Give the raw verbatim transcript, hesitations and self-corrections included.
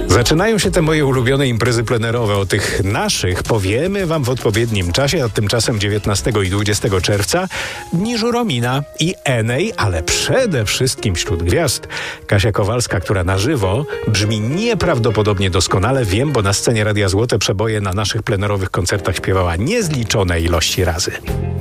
Zaczynają się te moje ulubione imprezy plenerowe. O tych naszych powiemy wam w odpowiednim czasie, a tymczasem dziewiętnastego i dwudziestego czerwca dni Żuromina i Enej, ale przede wszystkim wśród gwiazd Kasia Kowalska, która na żywo brzmi nieprawdopodobnie doskonale. Wiem, bo na scenie Radia Złote Przeboje na naszych plenerowych koncertach śpiewała niezliczone ilości razy.